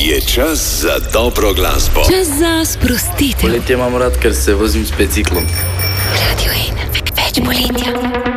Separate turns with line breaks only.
Je čas za dobro glasbo.
Čas za sprostitev.
Poletje imam rad, ker se vozim s biciklom.
Radio 1, več poletja.